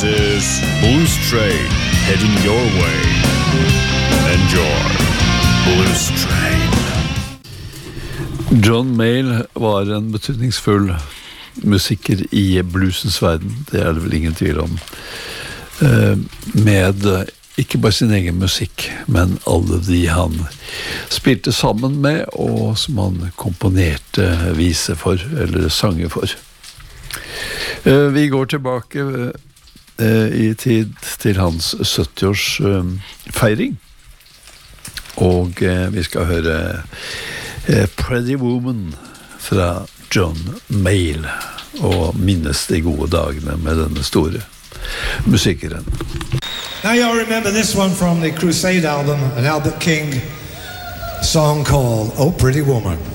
is Blues Train heading your way. Enjoy Blues Train. John Mayall var en betydningsfull musiker i bluesens verden, det det vel ingen tvil om. Med ikke bare sin egen musikk, men alle de han spilte sammen med, og som han komponerte vise for, eller sanger for. Vi går tilbake i tid til hans 70-års feiring, og vi skal høre Pretty Woman fra John Mayall, og minnes de gode dagene med denne store musikeren. Now y'all remember this one from the Crusade album, an Albert King song called Oh Pretty Woman.